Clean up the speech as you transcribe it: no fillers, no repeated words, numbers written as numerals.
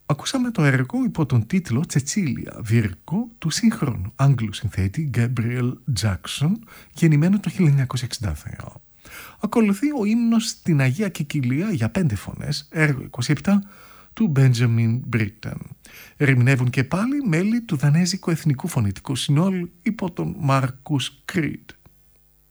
Ακούσαμε το έργο υπό τον τίτλο «Τσετσίλια Βίρκο» του σύγχρονου Άγγλου συνθέτη Gabriel Jackson, γεννημένου το 1962. Ακολουθεί ο ύμνος στην Αγία Κικιλία για 5 φωνές, έργο 27, του Benjamin Britten. Ερμηνεύουν και πάλι μέλη του Δανέζικου Εθνικού Φωνητικού Συνόλου υπό τον Marcus Creed.